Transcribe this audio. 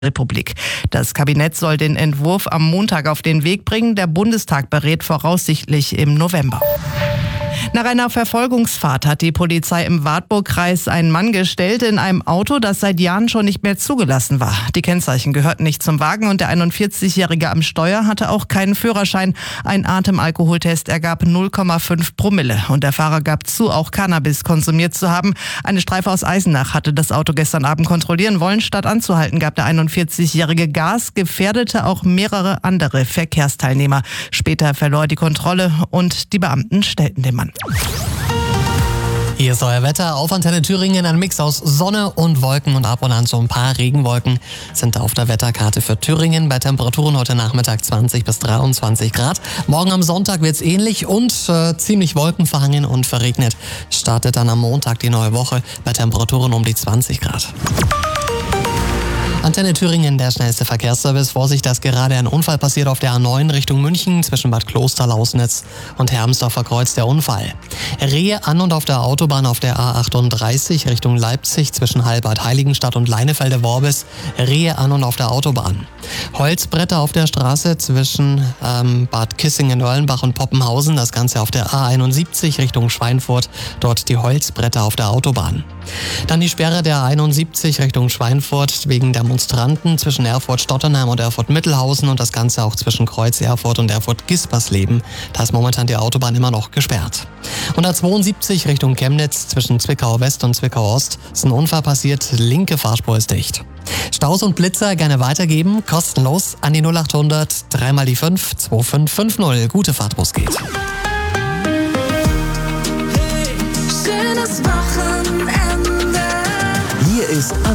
Republik. Das Kabinett soll den Entwurf am Montag auf den Weg bringen. Der Bundestag berät voraussichtlich im November. Nach einer Verfolgungsfahrt hat die Polizei im Wartburgkreis einen Mann gestellt in einem Auto, das seit Jahren schon nicht mehr zugelassen war. Die Kennzeichen gehörten nicht zum Wagen und der 41-Jährige am Steuer hatte auch keinen Führerschein. Ein Atemalkoholtest ergab 0,5 Promille und der Fahrer gab zu, auch Cannabis konsumiert zu haben. Eine Streife aus Eisenach hatte das Auto gestern Abend kontrollieren wollen. Statt anzuhalten, gab der 41-Jährige Gas, gefährdete auch mehrere andere Verkehrsteilnehmer. Später verlor er die Kontrolle und die Beamten stellten den Mann. Hier ist euer Wetter auf Antenne Thüringen. Ein Mix aus Sonne und Wolken und ab und an so ein paar Regenwolken sind auf der Wetterkarte für Thüringen. Bei Temperaturen heute Nachmittag 20 bis 23 Grad. Morgen am Sonntag wird es ähnlich und ziemlich wolkenverhangen und verregnet. Startet dann am Montag die neue Woche bei Temperaturen um die 20 Grad. Antenne Thüringen, der schnellste Verkehrsservice. Vorsicht, dass gerade ein Unfall passiert auf der A9 Richtung München zwischen Bad Kloster, Lausnitz und Hermsdorfer Kreuz. Der Unfall. Rehe an und auf der Autobahn auf der A38 Richtung Leipzig zwischen Halbad Heiligenstadt und Leinefelde-Worbis. Rehe an und auf der Autobahn. Holzbretter auf der Straße zwischen Bad Kissingen-Nörlenbach und Poppenhausen. Das Ganze auf der A71 Richtung Schweinfurt. Dort die Holzbretter auf der Autobahn. Dann die Sperre der A71 Richtung Schweinfurt wegen Demonstranten zwischen Erfurt-Stottenheim und Erfurt-Mittelhausen und das Ganze auch zwischen Kreuz-Erfurt und Erfurt-Gispersleben. Da ist momentan die Autobahn immer noch gesperrt. Und A72 Richtung Chemnitz zwischen Zwickau-West und Zwickau-Ost ist ein Unfall passiert, linke Fahrspur ist dicht. Staus und Blitzer gerne weitergeben, kostenlos an die 0800 3 mal die 5 2550. Gute Fahrt, wo es geht. Schönes Wochenende. Hier ist